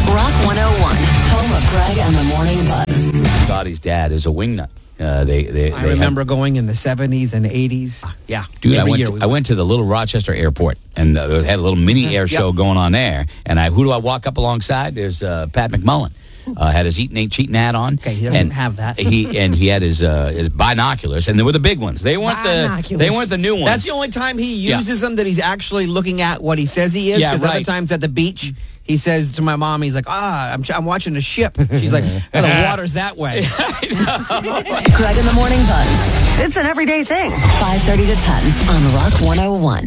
Rock 101, home of Greg and the Morning Buzz. Dottie's dad is a wingnut. I remember going in the 70s and 80s. Yeah. Dude, every I went to the little Rochester airport and they had a little mini air show going on there. And who do I walk up alongside? There's Pat McMullen. Had his Eatin' Ain't Cheatin' hat on. Okay, he doesn't have that. He had his binoculars, and they were the big ones. They weren't the new ones. That's the only time he uses them, that he's actually looking at what he says he is. Because other times at the beach, he says to my mom, he's like, I'm watching a ship. She's like, the water's that way. Greg and the Morning Buzz. It's an everyday thing. 5:30 to 10 on Rock 101.